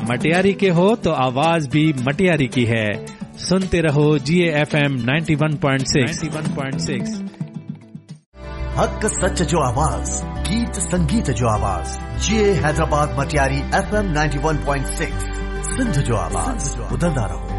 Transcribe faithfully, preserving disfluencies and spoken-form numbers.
मटियारी के हो तो आवाज भी मटियारी की है। सुनते रहो जी F M ninety one point six. हक सच जो आवाज, गीत संगीत जो आवाज, जे Hyderabad Matiari F M ninety one point six. Sindh जो आवाज, बुलंदा रहो।